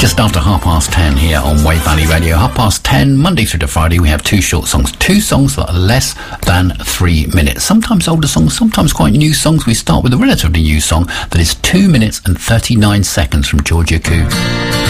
Just after 10:30 here on Wave Valley Radio. 10:30, Monday through to Friday, we have two short songs. Two songs that are less than 3 minutes. Sometimes older songs, sometimes quite new songs. We start with a relatively new song that is 2 minutes and 39 seconds from Georgia Koo.